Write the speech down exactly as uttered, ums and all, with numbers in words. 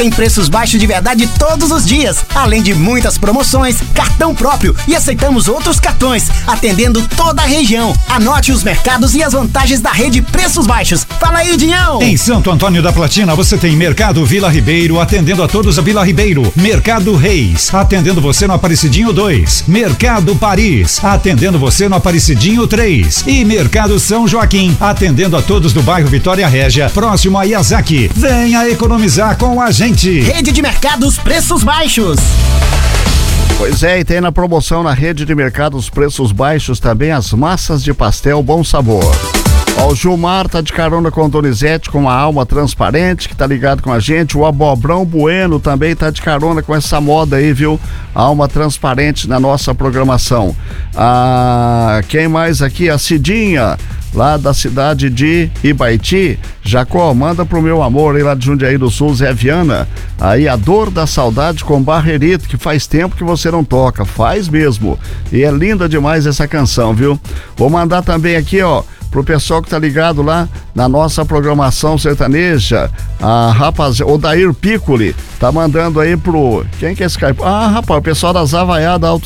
Tem preços baixos de verdade todos os dias, além de muitas promoções, cartão próprio e aceitamos outros cartões, atendendo toda a região. Anote os mercados e as vantagens da rede Preços Baixos. Fala aí, Dinhão! Em Santo Antônio da Platina você tem Mercado Vila Ribeiro, atendendo a todos a Vila Ribeiro. Mercado Reis, atendendo você no Aparecidinho dois. Mercado Paris, atendendo você no Aparecidinho três. E Mercado São Joaquim, atendendo a todos do bairro Vitória Régia, próximo a Yazaki. Venha economizar com a gente. Rede de Mercados Preços Baixos. Pois é, e tem na promoção na Rede de Mercados Preços Baixos também as massas de pastel Bom Sabor. Ó, o Gilmar tá de carona com o Donizete, com a alma transparente, que tá ligado com a gente. O Abobrão Bueno também tá de carona com essa moda aí, viu? Alma transparente na nossa programação. Ah, quem mais aqui? A Cidinha, lá da cidade de Ibaiti. Jacó, manda pro meu amor aí lá de Jundiaí do Sul, Zé Viana. Aí, a Dor da Saudade com Barrerito, que faz tempo que você não toca, faz mesmo. E é linda demais essa canção, viu? Vou mandar também aqui, ó, pro pessoal que tá ligado lá na nossa programação sertaneja, a rapaz, o Dair Piccoli, tá mandando aí pro, quem que é esse cara? Ah, rapaz, o pessoal das Havaiadas